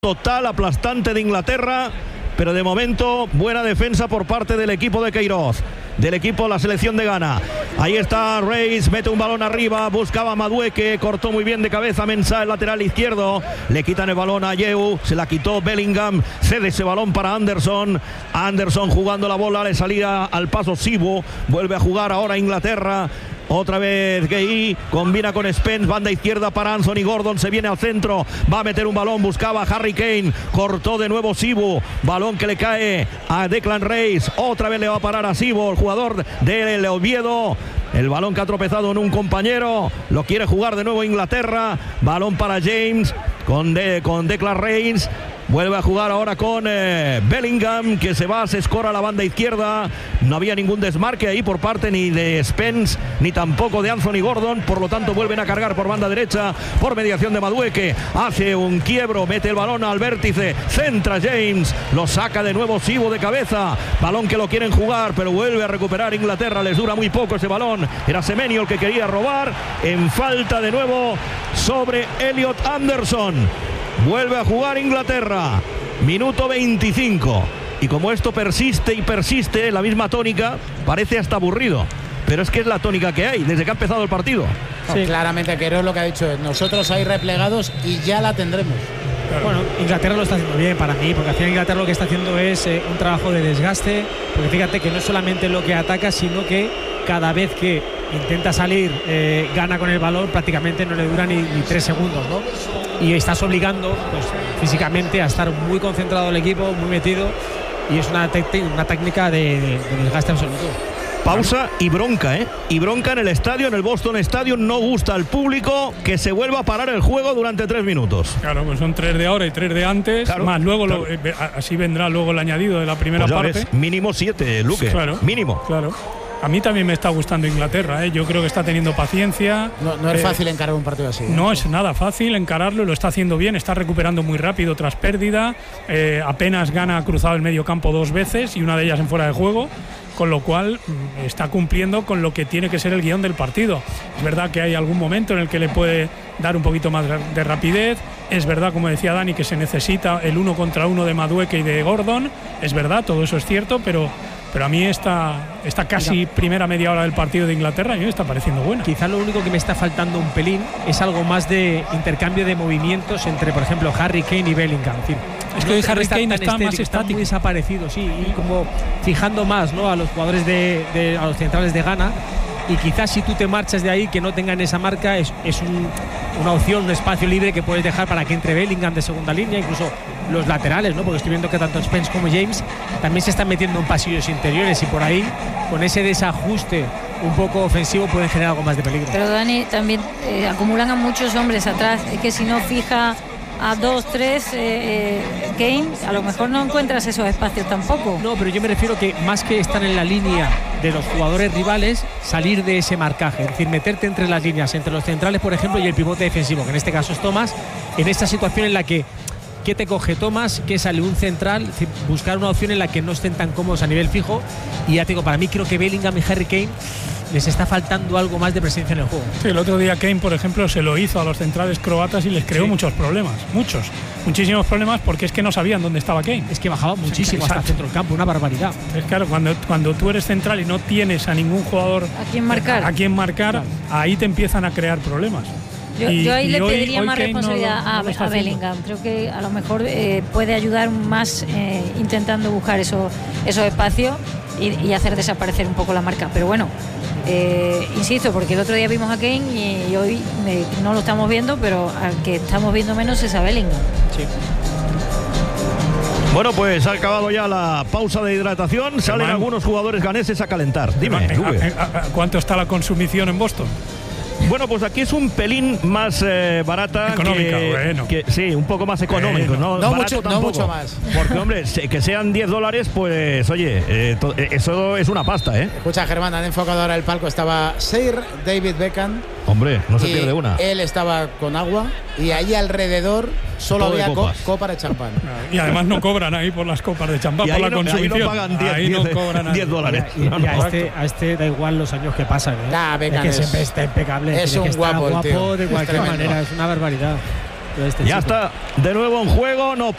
total, aplastante de Inglaterra, pero de momento buena defensa por parte del equipo de Queiroz, del equipo de la selección de Ghana. Ahí está Reis, mete un balón arriba, buscaba a Madueke, cortó muy bien de cabeza Mensah, el lateral izquierdo, le quitan el balón a Yeu, se la quitó Bellingham, cede ese balón para Anderson jugando la bola, le salía al paso Sibo, vuelve a jugar ahora Inglaterra. Otra vez Gueye, combina con Spence, banda izquierda para Anthony Gordon, se viene al centro, va a meter un balón, buscaba a Harry Kane, cortó de nuevo Sibo, balón que le cae a Declan Rice, otra vez le va a parar a Sibo, el jugador del Oviedo. El balón que ha tropezado en un compañero, lo quiere jugar de nuevo Inglaterra, balón para James con Declan Rice. Vuelve a jugar ahora con Bellingham, que se va, se escora a la banda izquierda. No había ningún desmarque ahí por parte ni de Spence, ni tampoco de Anthony Gordon. Por lo tanto, vuelven a cargar por banda derecha, por mediación de Madueke. Hace un quiebro, mete el balón al vértice, centra James, lo saca de nuevo Sibo de cabeza. Balón que lo quieren jugar, pero vuelve a recuperar Inglaterra. Les dura muy poco ese balón. Era Semenyo el que quería robar. En falta de nuevo sobre Elliot Anderson. Vuelve a jugar Inglaterra, minuto 25. Y como esto persiste y persiste, la misma tónica, parece hasta aburrido. Pero es que es la tónica que hay desde que ha empezado el partido. Sí. Claramente, Queiroz lo que ha dicho es: nosotros ahí replegados y ya la tendremos. Bueno, Inglaterra lo está haciendo bien para mí, porque al final Inglaterra lo que está haciendo es un trabajo de desgaste. Porque fíjate que no es solamente lo que ataca, sino que cada vez que intenta salir, gana con el balón, prácticamente no le dura ni 3 segundos, ¿no? Y estás obligando, pues, físicamente a estar muy concentrado el equipo, muy metido, y es una técnica de desgaste absoluto. Pausa y bronca, ¿eh? Y bronca en el estadio, en el Boston Stadium. No gusta al público que se vuelva a parar el juego durante 3 minutos. Claro, pues son 3 de ahora y 3 de antes. Claro, más luego, claro. Así vendrá luego el añadido de la primera pues parte. Ves, mínimo 7, Luque. Claro, mínimo. Claro. A mí también me está gustando Inglaterra, ¿eh? Yo creo que está teniendo paciencia. No es fácil encarar un partido así. No es nada fácil encararlo, lo está haciendo bien, está recuperando muy rápido tras pérdida. Apenas Ghana cruzado el medio campo 2 veces y una de ellas en fuera de juego. Con lo cual está cumpliendo con lo que tiene que ser el guión del partido. Es verdad que hay algún momento en el que le puede dar un poquito más de rapidez. Es verdad, como decía Dani, que se necesita el 1 contra 1 de Madueke y de Gordon. Es verdad, todo eso es cierto, pero a mí esta casi primera media hora del partido de Inglaterra a mí me está pareciendo buena. Quizás lo único que me está faltando un pelín es algo más de intercambio de movimientos entre, por ejemplo, Harry Kane y Bellingham. Es que hoy Harry Kane está más estático. Está muy desaparecido, sí, y como fijando más, ¿no?, a los jugadores a los centrales de Ghana. Y quizás si tú te marchas de ahí, que no tengan esa marca, es una opción, un espacio libre que puedes dejar para que entre Bellingham de segunda línea, incluso los laterales, ¿no? Porque estoy viendo que tanto Spence como James también se están metiendo en pasillos interiores, y por ahí, con ese desajuste un poco ofensivo, pueden generar algo más de peligro. Pero Dani, también acumulan a muchos hombres atrás. Es que si no fija a 2, 3 Kane, a lo mejor no encuentras esos espacios tampoco. No, pero yo me refiero que más que estar en la línea de los jugadores rivales, salir de ese marcaje, es decir, meterte entre las líneas, entre los centrales, por ejemplo, y el pivote defensivo, que en este caso es Thomas, en esta situación en la que ¿qué te coge Thomas? ¿Qué sale un central? Es decir, buscar una opción en la que no estén tan cómodos a nivel fijo. Y ya te digo, para mí creo que Bellingham y Harry Kane les está faltando algo más de presencia en el juego. Sí, el otro día Kane, por ejemplo, se lo hizo a los centrales croatas y les creó muchos problemas, muchísimos problemas, porque es que no sabían dónde estaba Kane. Es que bajaba muchísimo hasta el centro del campo, una barbaridad. Es claro, cuando tú eres central y no tienes a ningún jugador a quien marcar, claro, ahí te empiezan a crear problemas. Yo ahí le pediría más responsabilidad a Bellingham. Creo que a lo mejor puede ayudar más intentando buscar esos espacios y hacer desaparecer un poco la marca. Pero bueno, insisto, porque el otro día vimos a Kane y hoy no lo estamos viendo, pero al que estamos viendo menos es a Bellingham. Sí. Bueno, pues ha acabado ya la pausa de hidratación. Salen algunos jugadores ganeses a calentar. Dime, ¿cuánto está la consumición en Boston? Bueno, pues aquí es un pelín más barata. Económica, sí, un poco más económico, ¿no? No mucho más. Porque, hombre, que sean $10, pues, oye, eso es una pasta, ¿eh? Escucha, Germán, han enfocado ahora el palco. Estaba Sir David Beckham. Hombre, no se pierde una. Él estaba con agua y ahí alrededor solo todo había copa de champán. Y además no cobran ahí por las copas de champán, por la consumición. Ahí no pagan $10. A este da igual los años que pasan, ¿eh? Beckham es que siempre está impecable. Es un guapo, de cualquier manera, es una barbaridad. Ya está de nuevo en juego, no